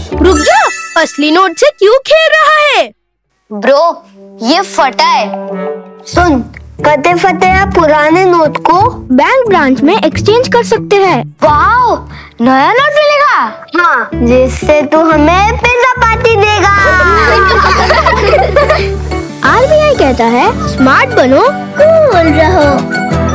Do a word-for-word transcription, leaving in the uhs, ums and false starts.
रुक जा, असली नोट से क्यों खेल रहा है? ब्रो, ये फटा है। सुन, कते फटे पुराने नोट को बैंक ब्रांच में एक्सचेंज कर सकते हैं। वाओ, नया नोट मिलेगा। हाँ, जिससे तू हमें पिज्जा पार्टी देगा। आर बी आई कहता है, स्मार्ट बनो, कूल रहो।